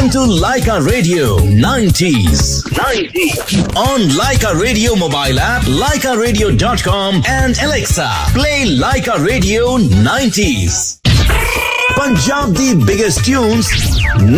Listen to Leica Radio 90s. On Leica Radio mobile app, leicaradio.com and Alexa. Play Leica Radio 90s. Punjab the biggest tunes.